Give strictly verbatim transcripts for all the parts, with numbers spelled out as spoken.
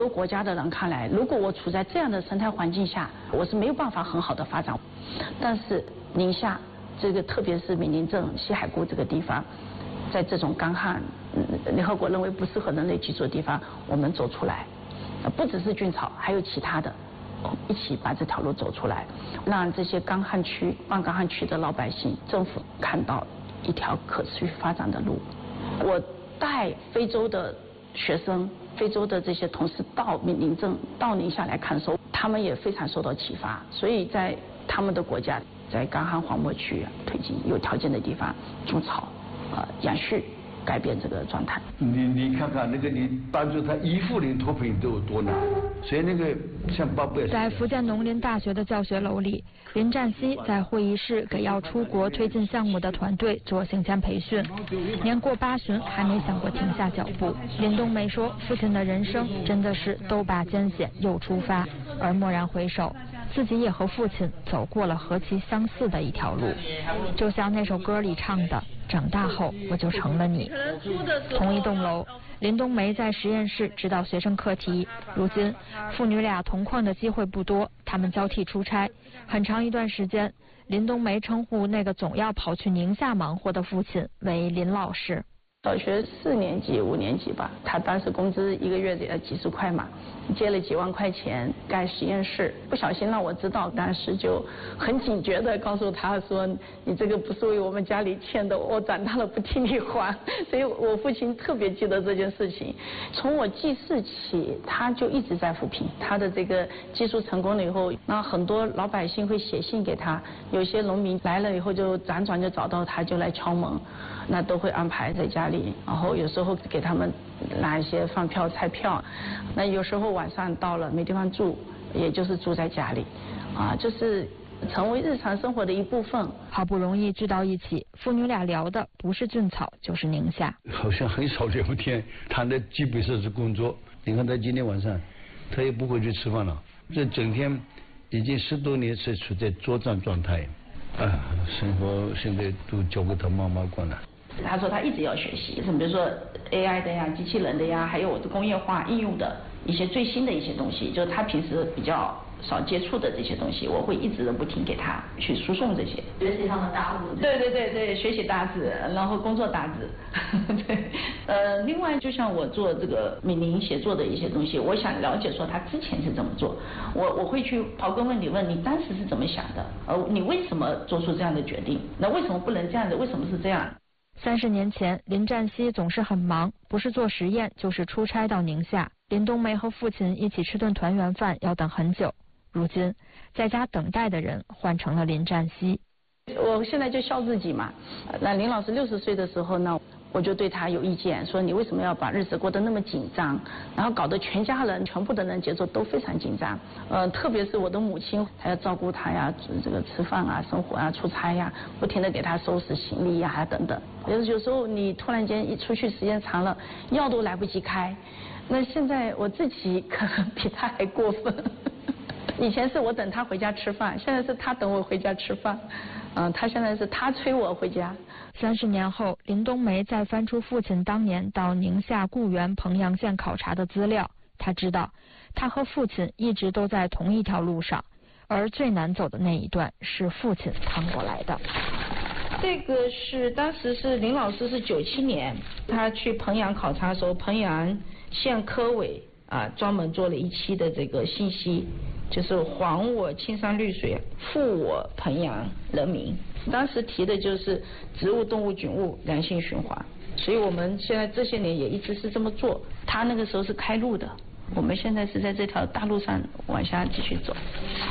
多国家的人看来，如果我处在这样的生态环境下，我是没有办法很好的发展。但是宁夏这个，特别是闽宁镇西海固这个地方，在这种干旱，联合国认为不适合人类居住的地方，我们走出来，不只是菌草，还有其他的，一起把这条路走出来，让这些干旱区、半干旱区的老百姓、政府看到一条可持续发展的路。我带非洲的学生。非洲的这些同事到闽宁镇、到宁夏来看守，他们也非常受到启发，所以在他们的国家，在干旱荒漠区推进有条件的地方种草，呃，养畜，改变这个状态。 你你看看那个，你帮助他一户人脱贫都有多难，所以那个像巴布亚。 在福建农林大学的教学楼里，林占西在会议室给要出国推进项目的团队做行前培训。年过八旬还没想过停下脚步。林冬梅说，父亲的人生真的是都把艰险又出发，而蓦然回首，自己也和父亲走过了何其相似的一条路。就像那首歌里唱的，长大后我就成了你。同一栋楼，林冬梅在实验室指导学生课题。如今父女俩同框的机会不多，他们交替出差。很长一段时间，林冬梅称呼那个总要跑去宁夏忙活的父亲为林老师。 小学四年级、五年级吧，他当时工资一个月得要几十块嘛，借了几万块钱盖实验室，不小心让我知道，当时就很警觉的告诉他说，你这个不是为我们家里欠的，我长大了不替你还。所以我父亲特别记得这件事情。从我记事起，他就一直在扶贫，他的这个技术成功了以后，那很多老百姓会写信给他，有些农民来了以后就辗转就找到他，就来敲门，那都会安排在家里，然后有时候给他们拿一些饭票、菜票，那有时候晚上到了没地方住，也就是住在家里，啊，就是成为日常生活的一部分。 好不容易聚到一起，父女俩聊的不是菌草就是宁夏。 好像很少聊天，谈的基本上是工作。你看他今天晚上，他也不会去吃饭了，这整天已经十多年是处在作战状态，啊，生活现在都交给他妈妈管了。 他说他一直要学习，比如说 A I 的呀、机器人的呀，还有我的工业化应用的一些最新的一些东西，就是他平时比较少接触的这些东西，我会一直的不停给他去输送这些学习上的大字。 对对对对，学习大字，然后工作大字。对，呃，另外就像我做这个闽宁写作的一些东西，我想了解说他之前是怎么做，我我会去刨根问底，问你当时是怎么想的，呃，你为什么做出这样的决定？那为什么不能这样子？为什么是这样？ 三十年前，林占西总是很忙，不是做实验就是出差到宁夏。林冬梅和父亲一起吃顿团圆饭要等很久，如今在家等待的人换成了林占西。 我现在就笑自己嘛。那林老师六十岁的时候呢，我就对他有意见，说你为什么要把日子过得那么紧张，然后搞得全家人、全部的人节奏都非常紧张。呃，特别是我的母亲，还要照顾他呀，这个吃饭啊、生活啊、出差呀，不停的给他收拾行李呀，等等。有有时候你突然间一出去时间长了，药都来不及开。那现在我自己可能比他还过分。以前是我等他回家吃饭，现在是他等我回家吃饭。嗯、呃，他现在是他催我回家。 三十年后，林冬梅再翻出父亲当年到宁夏固原彭阳县考察的资料，他知道他和父亲一直都在同一条路上，而最难走的那一段是父亲趟过来的。 这个是当时是林老师是九七年，他去彭阳考察的时候，彭阳县科委啊专门做了一期的这个信息，就是还我青山绿水，复我彭阳人民。当时提的就是植物、动物、菌物良性循环，所以我们现在这些年也一直是这么做。他那个时候是开路的，我们现在是在这条大路上往下继续走。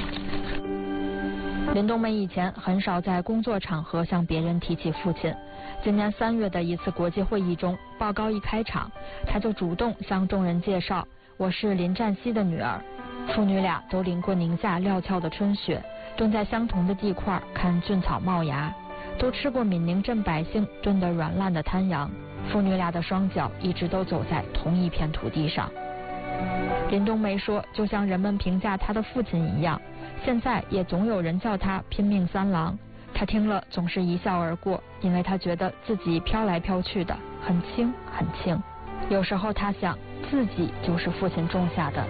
林冬梅以前很少在工作场合向别人提起父亲。今年三月的一次国际会议中，报告一开场，她就主动向众人介绍：“我是林占西的女儿。”父女俩都淋过宁夏料峭的春雪，蹲在相同的地块看菌草冒芽，都吃过闽宁镇百姓炖得软烂的滩羊。父女俩的双脚一直都走在同一片土地上。林冬梅说，就像人们评价她的父亲一样，现在也总有人叫他拼命三郎。他听了总是一笑而过，因为他觉得自己飘来飘去的很轻很轻。有时候他想， 自己就是父亲种下的。